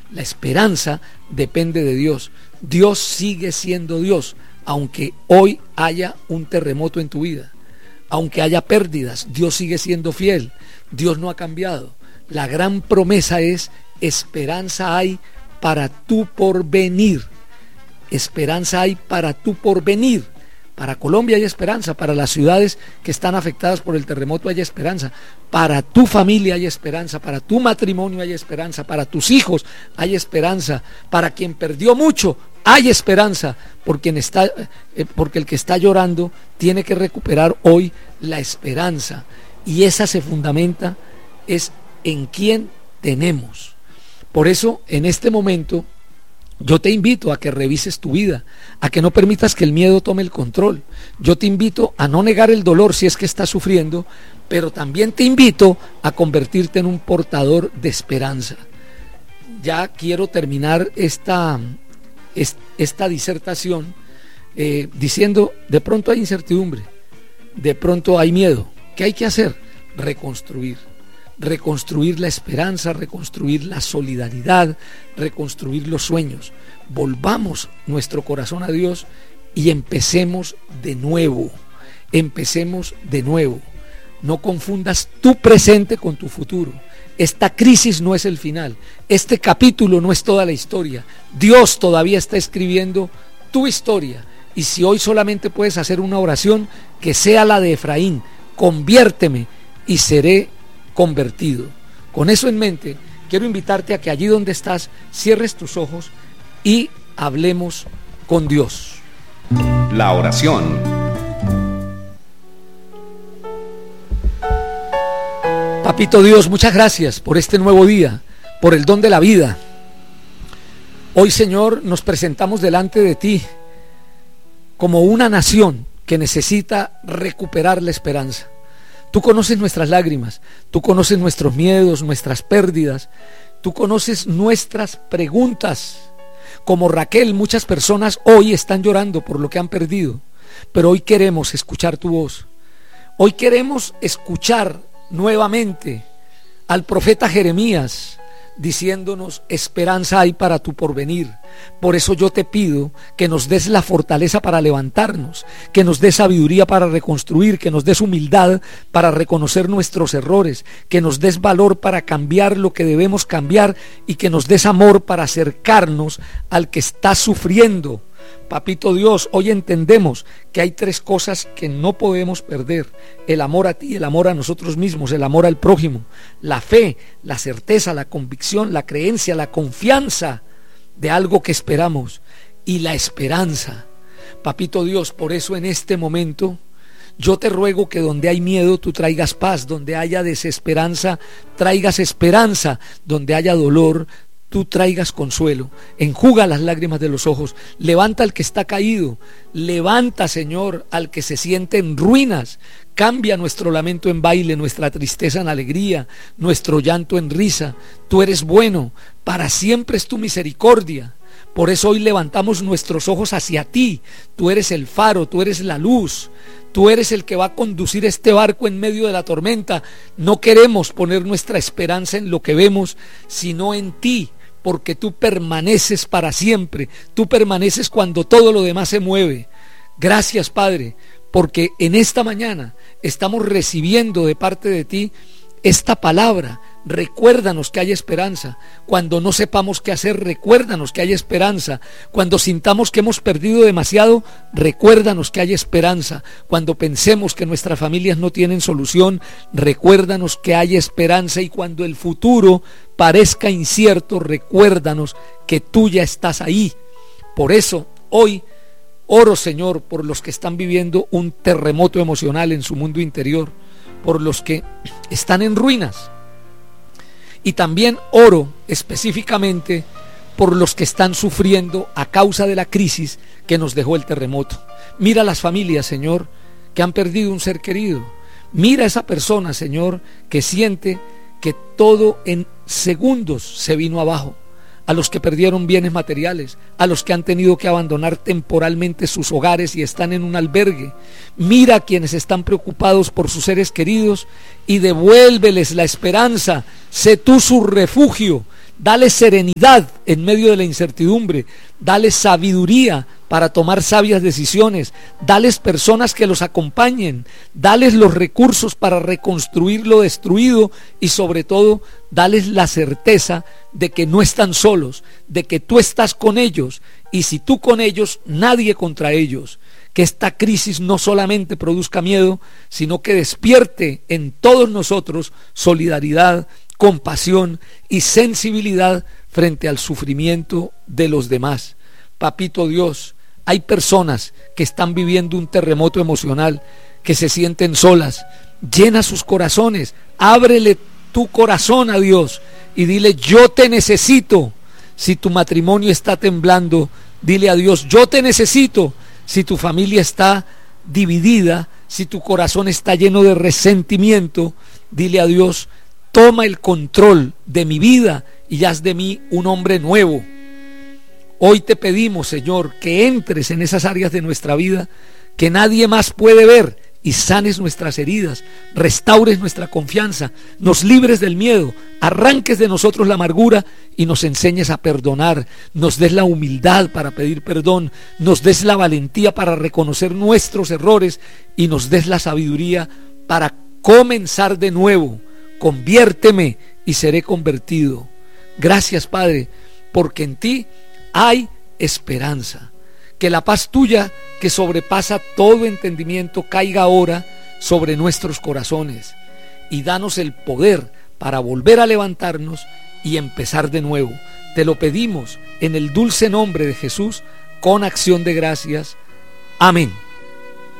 La esperanza depende de Dios. Dios sigue siendo Dios, aunque hoy haya un terremoto en tu vida, aunque haya pérdidas, Dios sigue siendo fiel. Dios no ha cambiado. La gran promesa es: esperanza hay para tu porvenir. Esperanza hay para tu porvenir. Para Colombia hay esperanza, para las ciudades que están afectadas por el terremoto hay esperanza, para tu familia hay esperanza, para tu matrimonio hay esperanza, para tus hijos hay esperanza, para quien perdió mucho hay esperanza, porque el que está llorando tiene que recuperar hoy la esperanza, y esa se fundamenta es en quién tenemos. Por eso en este momento yo te invito a que revises tu vida, a que no permitas que el miedo tome el control. Yo te invito a no negar el dolor si es que estás sufriendo, pero también te invito a convertirte en un portador de esperanza. Ya quiero terminar esta disertación diciendo: de pronto hay incertidumbre, de pronto hay miedo. ¿Qué hay que hacer? Reconstruir la esperanza, reconstruir la solidaridad, reconstruir los sueños. Volvamos nuestro corazón a Dios y empecemos de nuevo. No confundas tu presente con tu futuro. Esta crisis no es el final. Este capítulo no es toda la historia. Dios todavía está escribiendo tu historia. Y si hoy solamente puedes hacer una oración, que sea la de Efraín: conviérteme y seré convertido. Con eso en mente, quiero invitarte a que allí donde estás cierres tus ojos y hablemos con Dios. La oración. Papito Dios, muchas gracias por este nuevo día, por el don de la vida. Hoy, Señor, nos presentamos delante de ti como una nación que necesita recuperar la esperanza. Tú conoces nuestras lágrimas, tú conoces nuestros miedos, nuestras pérdidas, tú conoces nuestras preguntas. Como Raquel, muchas personas hoy están llorando por lo que han perdido, pero hoy queremos escuchar tu voz. Hoy queremos escuchar nuevamente al profeta Jeremías diciéndonos: esperanza hay para tu porvenir. Por eso yo te pido que nos des la fortaleza para levantarnos, que nos des sabiduría para reconstruir, que nos des humildad para reconocer nuestros errores, que nos des valor para cambiar lo que debemos cambiar, y que nos des amor para acercarnos al que está sufriendo. Papito Dios, hoy entendemos que hay tres cosas que no podemos perder: el amor a ti, el amor a nosotros mismos, el amor al prójimo, la fe, la certeza, la convicción, la creencia, la confianza de algo que esperamos, y la esperanza. Papito Dios, por eso en este momento yo te ruego que donde hay miedo tú traigas paz, donde haya desesperanza traigas esperanza, donde haya dolor tú traigas consuelo. Enjuga las lágrimas de los ojos, levanta al que está caído, levanta, Señor, al que se siente en ruinas. Cambia nuestro lamento en baile, nuestra tristeza en alegría, nuestro llanto en risa. Tú eres bueno, para siempre es tu misericordia. Por eso hoy levantamos nuestros ojos hacia ti. Tú eres el faro, tú eres la luz, tú eres el que va a conducir este barco en medio de la tormenta. No queremos poner nuestra esperanza en lo que vemos, sino en ti, porque tú permaneces para siempre. Tú permaneces cuando todo lo demás se mueve. Gracias, Padre, porque en esta mañana estamos recibiendo de parte de ti esta palabra. Recuérdanos que hay esperanza. Cuando no sepamos qué hacer, recuérdanos que hay esperanza. Cuando sintamos que hemos perdido demasiado, recuérdanos que hay esperanza. Cuando pensemos que nuestras familias no tienen solución, recuérdanos que hay esperanza. Y cuando el futuro parezca incierto, recuérdanos que tú ya estás ahí. Por eso hoy oro, Señor, por los que están viviendo un terremoto emocional en su mundo interior, por los que están en ruinas. Y también oro específicamente por los que están sufriendo a causa de la crisis que nos dejó el terremoto. Mira las familias, Señor, que han perdido un ser querido. Mira a esa persona, Señor, que siente que todo en segundos se vino abajo. A los que perdieron bienes materiales, a los que han tenido que abandonar temporalmente sus hogares y están en un albergue. Mira a quienes están preocupados por sus seres queridos y devuélveles la esperanza. Sé tú su refugio. dale serenidad en medio de la incertidumbre, dale sabiduría para tomar sabias decisiones, dales personas que los acompañen, dales los recursos para reconstruir lo destruido y sobre todo, dales la certeza de que no están solos, de que tú estás con ellos y si tú con ellos, nadie contra ellos. Que esta crisis no solamente produzca miedo, sino que despierte en todos nosotros solidaridad, compasión y sensibilidad frente al sufrimiento de los demás. Papito Dios, hay personas que están viviendo un terremoto emocional, que se sienten solas. Llena sus corazones, ábrele tu corazón a Dios y dile: yo te necesito. Si tu matrimonio está temblando, dile a Dios: yo te necesito. Si tu familia está dividida, si tu corazón está lleno de resentimiento, dile a Dios: toma el control de mi vida y haz de mí un hombre nuevo. Hoy te pedimos, Señor, que entres en esas áreas de nuestra vida que nadie más puede ver y sanes nuestras heridas, restaures nuestra confianza, nos libres del miedo, arranques de nosotros la amargura y nos enseñes a perdonar, nos des la humildad para pedir perdón, nos des la valentía para reconocer nuestros errores y nos des la sabiduría para comenzar de nuevo. Conviérteme y seré convertido. Gracias, Padre, porque en ti hay esperanza. Que la paz tuya, que sobrepasa todo entendimiento, caiga ahora sobre nuestros corazones y danos el poder para volver a levantarnos y empezar de nuevo. Te lo pedimos en el dulce nombre de Jesús, con acción de gracias. Amén.